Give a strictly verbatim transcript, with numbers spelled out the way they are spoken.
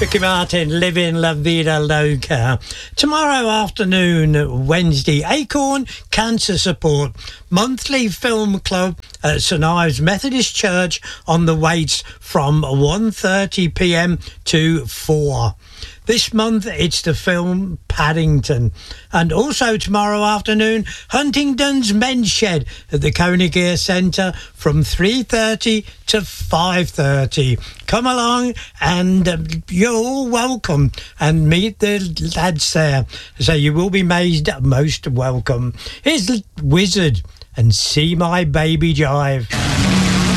Ricky Martin, Living La Vida Loca. Tomorrow afternoon, Wednesday, Acorn Cancer Support monthly film club at St Ives Methodist Church on the Waits from one thirty p m to four. This month it's the film Paddington. And also tomorrow afternoon, Huntingdon's Men's Shed at the Koenig Ear Centre from three thirty to five thirty. Come along and um, you're all welcome and meet the lads there. So you will be made most welcome. Here's the Wizard and See My Baby Jive.